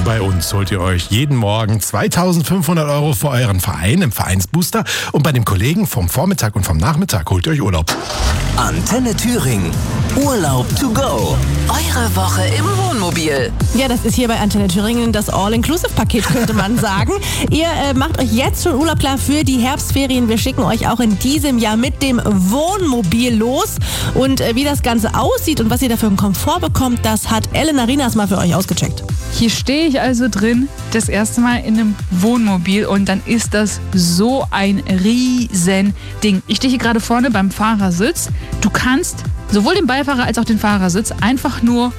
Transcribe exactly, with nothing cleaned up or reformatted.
Bei uns holt ihr euch jeden Morgen zweitausendfünfhundert Euro für euren Verein im Vereinsbooster und bei dem Kollegen vom Vormittag und vom Nachmittag holt ihr euch Urlaub. Antenne Thüringen. Urlaub to go. Eure Woche im Wohnmobil. Ja, das ist hier bei Antenne Thüringen das All-Inclusive-Paket, könnte man sagen. Ihr äh, macht euch jetzt schon Urlaub klar für die Herbstferien. Wir schicken euch auch in diesem Jahr mit dem Wohnmobil los. Und äh, wie das Ganze aussieht und was ihr dafür einen Komfort bekommt, das hat Elena Rinas mal für euch ausgecheckt. Hier stehe ich also drin, das erste Mal in einem Wohnmobil und dann ist das so ein riesen Ding. Ich stehe hier gerade vorne beim Fahrersitz. Du kannst sowohl den Beifahrer als auch den Fahrersitz einfach nur